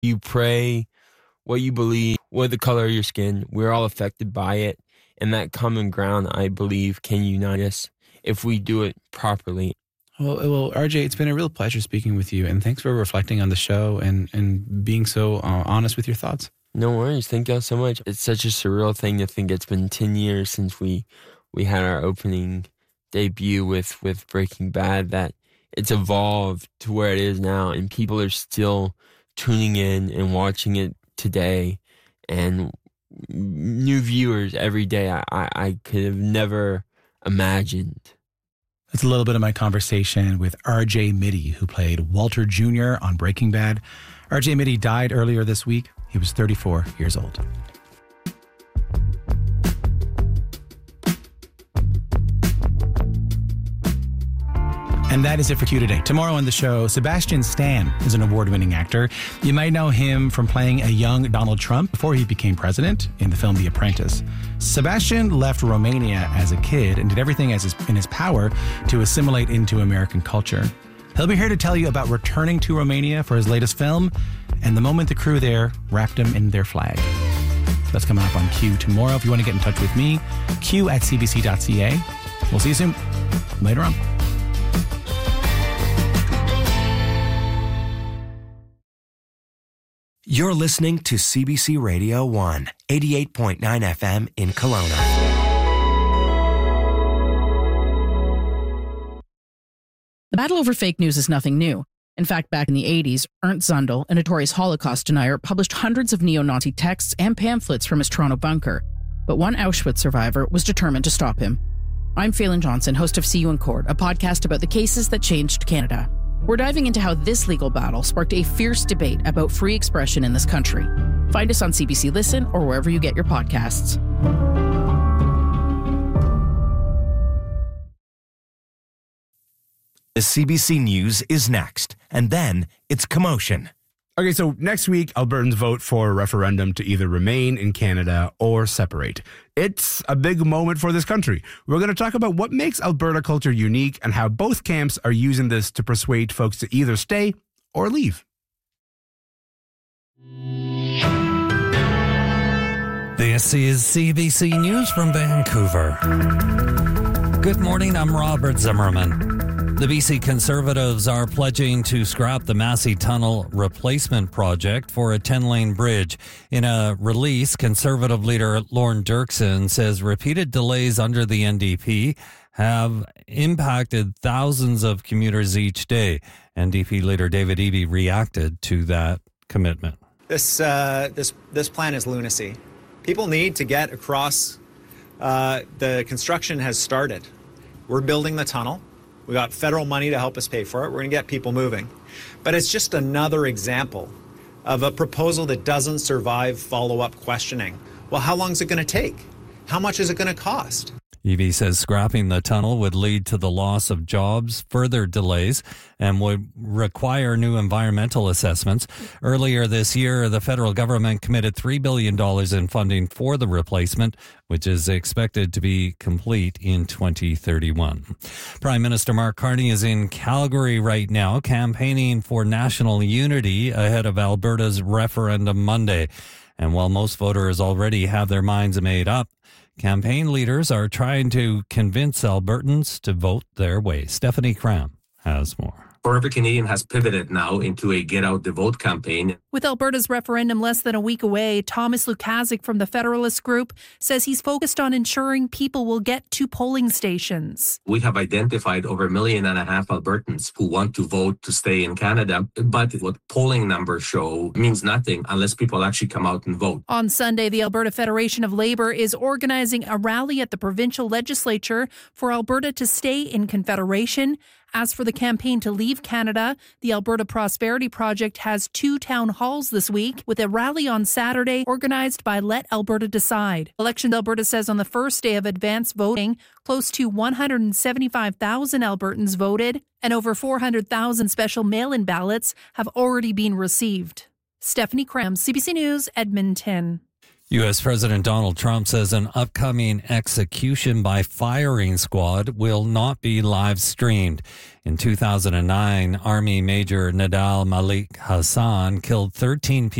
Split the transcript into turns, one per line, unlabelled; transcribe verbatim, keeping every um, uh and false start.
You pray what you believe, what the color of your skin. We're all affected by it. And that common ground, I believe, can unite us if we do it properly.
Well, well, R J, it's been a real pleasure speaking with you. And thanks for reflecting on the show and, and being so uh, honest with your thoughts.
No worries. Thank y'all so much. It's such a surreal thing to think it's been ten years since we, we had our opening debut with, with Breaking Bad, that it's evolved to where it is now, and people are still tuning in and watching it today, and new viewers every day. I, I, I could have never imagined.
That's a little bit of my conversation with R J Mitte, who played Walter Junior on Breaking Bad. R J Mitte died earlier this week. He was thirty-four years old. And that is it for Q today. Tomorrow on the show, Sebastian Stan is an award-winning actor. You might know him from playing a young Donald Trump before he became president in the film The Apprentice. Sebastian left Romania as a kid and did everything as his, in his power to assimilate into American culture. He'll be here to tell you about returning to Romania for his latest film and the moment the crew there wrapped him in their flag. That's coming up on Q tomorrow. If you want to get in touch with me, q at c b c dot c a. We'll see you soon. Later on.
You're listening to C B C Radio one, eighty-eight point nine F M in Kelowna.
The battle over fake news is nothing new. In fact, back in the eighties, Ernst Zundel, a notorious Holocaust denier, published hundreds of neo-Nazi texts and pamphlets from his Toronto bunker. But one Auschwitz survivor was determined to stop him. I'm Phelan Johnson, host of See You in Court, a podcast about the cases that changed Canada. We're diving into how this legal battle sparked a fierce debate about free expression in this country. Find us on C B C Listen or wherever you get your podcasts.
The C B C News is next, and then it's commotion.
Okay, so next week, Albertans vote for a referendum to either remain in Canada or separate. It's a big moment for this country. We're going to talk about what makes Alberta culture unique and how both camps are using this to persuade folks to either stay or leave.
This is C B C News from Vancouver. Good morning, I'm Robert Zimmerman. The B C Conservatives are pledging to scrap the Massey Tunnel replacement project for a ten-lane bridge. In a release, Conservative leader Lorne Dirksen says repeated delays under the N D P have impacted thousands of commuters each day. N D P leader David Eby reacted to that commitment.
This uh, this this plan is lunacy. People need to get across. Uh, the construction has started. We're building the tunnel. We got federal money to help us pay for it. We're going to get people moving. But it's just another example of a proposal that doesn't survive follow-up questioning. Well, how long is it going to take? How much is it going to cost?
Eby says scrapping the tunnel would lead to the loss of jobs, further delays, and would require new environmental assessments. Earlier this year, the federal government committed three billion dollars in funding for the replacement, which is expected to be complete in twenty thirty-one. Prime Minister Mark Carney is in Calgary right now, campaigning for national unity ahead of Alberta's referendum Monday. And while most voters already have their minds made up, campaign leaders are trying to convince Albertans to vote their way. Stephanie Cram has more.
Forever Canadian has pivoted now into a Get Out the Vote campaign.
With Alberta's referendum less than a week away, Thomas Lukaszuk from the Federalist Group says he's focused on ensuring people will get to polling stations.
We have identified over a million and a half Albertans who want to vote to stay in Canada, but what polling numbers show means nothing unless people actually come out and vote.
On Sunday, the Alberta Federation of Labour is organizing a rally at the provincial legislature for Alberta to stay in Confederation. As for the campaign to leave Canada, the Alberta Prosperity Project has two town halls this week, with a rally on Saturday organized by Let Alberta Decide. Elections Alberta says on the first day of advance voting, close to one hundred seventy-five thousand Albertans voted, and over four hundred thousand special mail-in ballots have already been received. Stephanie Cram, C B C News, Edmonton.
U S. President Donald Trump says an upcoming execution by firing squad will not be live streamed. In two thousand nine, Army Major Nadal Malik Hassan killed thirteen people